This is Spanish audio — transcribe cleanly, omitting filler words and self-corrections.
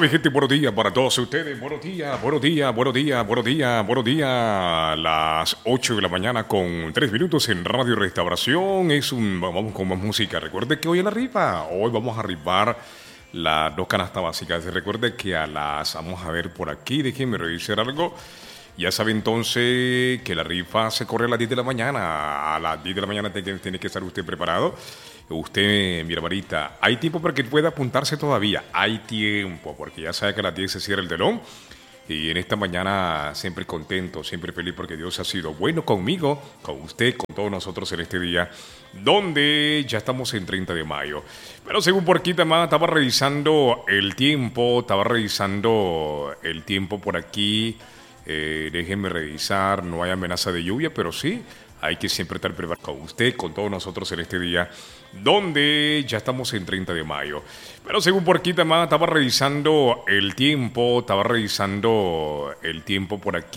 mi gente, buenos días para todos ustedes. Buenos días, buenos días, buenos días, buenos días, buenos días. Las 8 de la mañana con 3 minutos en Radio Restauración. Vamos con más música. Recuerde que hoy en la rifa, hoy vamos a rifar las dos canastas básicas. Recuerde que vamos a ver por aquí, déjenme revisar algo. Ya sabe entonces que la rifa se corre a las 10 de la mañana. A las 10 de la mañana tiene que estar usted preparado. Usted, mi hermanita, hay tiempo para que pueda apuntarse todavía. Hay tiempo, porque ya sabe que a las 10 se cierra el telón. Y en esta mañana siempre contento, siempre feliz porque Dios ha sido bueno conmigo, con usted, con todos nosotros en este día, donde ya estamos en 30 de mayo. Pero según por aquí también estaba revisando el tiempo por aquí. Déjenme revisar, no hay amenaza de lluvia, pero sí, hay que siempre estar preparado con usted, con todos nosotros en este día, donde ya estamos en 30 de mayo. Pero según por aquí también estaba revisando el tiempo por aquí.